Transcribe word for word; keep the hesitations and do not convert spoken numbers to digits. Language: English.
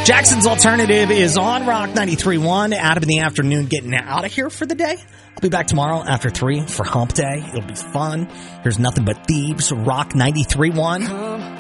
Jackson's Alternative is on Rock ninety-three point one. Adam in the afternoon getting out of here for the day. I'll be back tomorrow after three for Hump Day. It'll be fun. Here's Nothing But Thieves, Rock ninety-three point one.